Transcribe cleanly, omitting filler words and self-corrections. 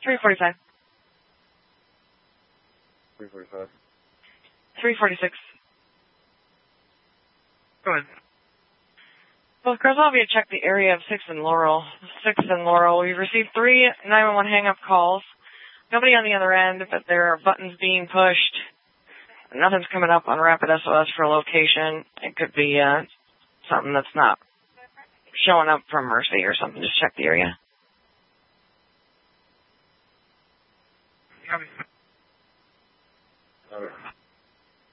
345. 345. 346. Go ahead. Well, Grosovia checked the area of 6th and Laurel. 6th and Laurel. We've received 3 911 hang-up calls. Nobody on the other end, but there are buttons being pushed. Nothing's coming up on Rapid SOS for location. It could be something that's not showing up from Mercy or something. Just check the area. Copy.